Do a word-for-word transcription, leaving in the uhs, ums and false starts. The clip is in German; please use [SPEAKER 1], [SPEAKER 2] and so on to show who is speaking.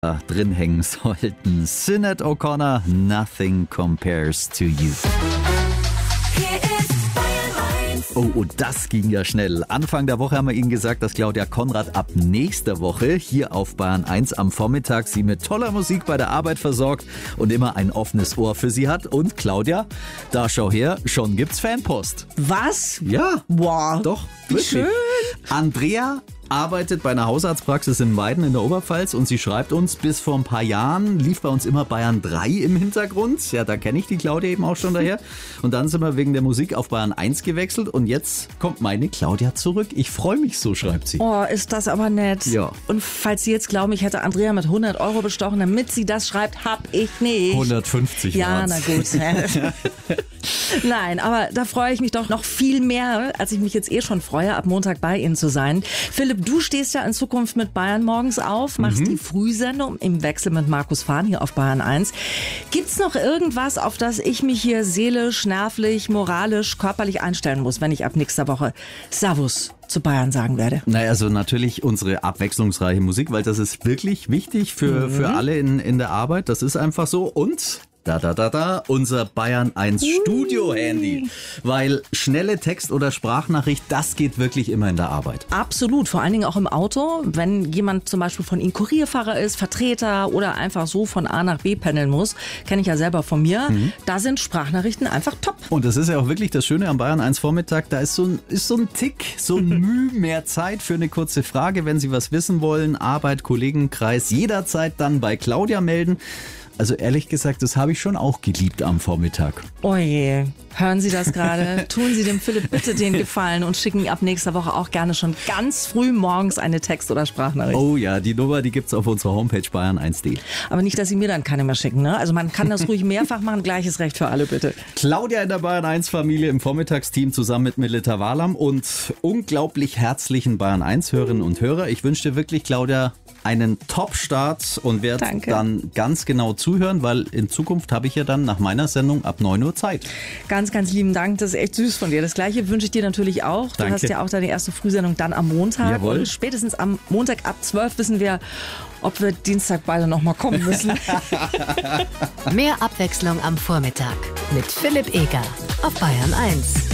[SPEAKER 1] drin hängen sollten. Sinead O'Connor, Nothing Compares to You. Oh, und das ging ja schnell. Anfang der Woche haben wir Ihnen gesagt, dass Claudia Konrad ab nächster Woche hier auf Bayern eins am Vormittag Sie mit toller Musik bei der Arbeit versorgt und immer ein offenes Ohr für Sie hat. Und Claudia, da schau her, schon gibt's Fanpost.
[SPEAKER 2] Was?
[SPEAKER 1] Ja.
[SPEAKER 2] Wow.
[SPEAKER 1] Doch,
[SPEAKER 2] wie
[SPEAKER 1] wirklich.
[SPEAKER 2] schön.
[SPEAKER 1] Andrea arbeitet bei einer Hausarztpraxis in Weiden in der Oberpfalz und sie schreibt uns, bis vor ein paar Jahren lief bei uns immer Bayern drei im Hintergrund. Ja, da kenne ich die Claudia eben auch schon daher. Und dann sind wir wegen der Musik auf Bayern eins gewechselt und jetzt kommt meine Claudia zurück. Ich freue mich so, schreibt sie.
[SPEAKER 2] Oh, ist das aber nett.
[SPEAKER 1] Ja.
[SPEAKER 2] Und falls Sie jetzt glauben, ich hätte Andrea mit hundert Euro bestochen, damit sie das schreibt, hab ich nicht.
[SPEAKER 1] hundertfünfzig
[SPEAKER 2] Ja,
[SPEAKER 1] waren's.
[SPEAKER 2] na gut. Nein, aber da freue ich mich doch noch viel mehr, als ich mich jetzt eh schon freue, ab Montag bei Ihnen zu sein. Philipp, du stehst ja in Zukunft mit Bayern morgens auf, machst mhm. die Frühsendung im Wechsel mit Markus Fahn hier auf Bayern eins. Gibt's noch irgendwas, auf das ich mich hier seelisch, nervlich, moralisch, körperlich einstellen muss, wenn ich ab nächster Woche Servus zu Bayern sagen werde?
[SPEAKER 1] Naja, also natürlich unsere abwechslungsreiche Musik, weil das ist wirklich wichtig für, mhm. für alle in, in der Arbeit. Das ist einfach so. Und da, da, da, da, unser Bayern eins Studio-Handy. Weil schnelle Text- oder Sprachnachricht, das geht wirklich immer in der Arbeit.
[SPEAKER 2] Absolut, vor allen Dingen auch im Auto. Wenn jemand zum Beispiel von Ihnen Kurierfahrer ist, Vertreter oder einfach so von A nach B pendeln muss, kenne ich ja selber von mir, mhm. da sind Sprachnachrichten einfach top.
[SPEAKER 1] Und das ist ja auch wirklich das Schöne am Bayern eins Vormittag, da ist so ein, ist so ein Tick, so ein Mühe mehr Zeit für eine kurze Frage, wenn Sie was wissen wollen. Arbeit, Kollegenkreis, jederzeit dann bei Claudia melden. Also ehrlich gesagt, das habe ich schon auch geliebt am Vormittag.
[SPEAKER 2] Oje, hören Sie das gerade? Tun Sie dem Philipp bitte den Gefallen und schicken ab nächster Woche auch gerne schon ganz früh morgens eine Text- oder Sprachnachricht.
[SPEAKER 1] Oh ja, die Nummer, die gibt's auf unserer Homepage bayern eins punkt de.
[SPEAKER 2] Aber nicht, dass Sie mir dann keine mehr schicken, ne? Also man kann das ruhig mehrfach machen, gleiches Recht für alle, bitte.
[SPEAKER 1] Claudia in der Bayern eins Familie im Vormittagsteam zusammen mit Melita Walam und unglaublich herzlichen Bayern eins Hörerinnen und Hörer. Ich wünsche dir wirklich, Claudia, einen Top-Start und werde dann ganz genau zuhören, weil in Zukunft habe ich ja dann nach meiner Sendung ab neun Uhr Zeit.
[SPEAKER 2] Ganz, ganz lieben Dank, das ist echt süß von dir. Das Gleiche wünsche ich dir natürlich auch. Du
[SPEAKER 1] Danke.
[SPEAKER 2] hast ja auch deine erste Frühsendung dann am Montag.
[SPEAKER 1] Jawohl.
[SPEAKER 2] Und spätestens am Montag ab zwölf wissen wir, ob wir Dienstag beide nochmal kommen müssen.
[SPEAKER 3] Mehr Abwechslung am Vormittag mit Philipp Eger auf Bayern eins.